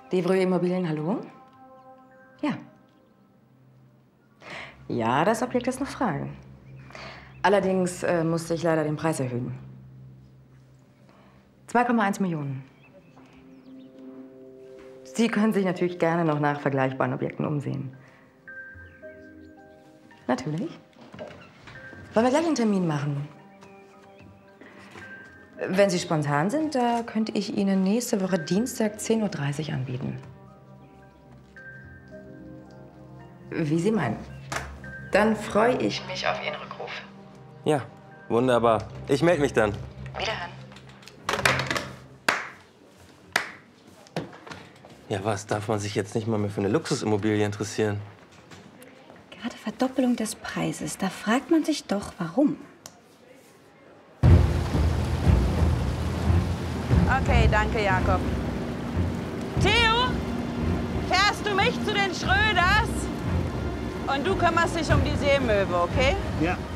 Devreux Immobilien, hallo? Ja. Ja, das Objekt ist noch frei. Allerdings musste ich leider den Preis erhöhen. 2,1 Millionen. Sie können sich natürlich gerne noch nach vergleichbaren Objekten umsehen. Natürlich. Wollen wir gleich einen Termin machen? Wenn Sie spontan sind, da könnte ich Ihnen nächste Woche Dienstag 10:30 Uhr anbieten. Wie Sie meinen. Dann freue ich mich auf Ihren Rückruf. Ja, wunderbar. Ich melde mich dann. Wiederhören. Ja, was? Darf man sich jetzt nicht mal mehr für eine Luxusimmobilie interessieren? Gerade Verdoppelung des Preises. Da fragt man sich doch, warum. Okay, danke, Jakob. Theo, fährst du mich zu den Schröders? Und du kümmerst dich um die Seemöwe, okay? Ja.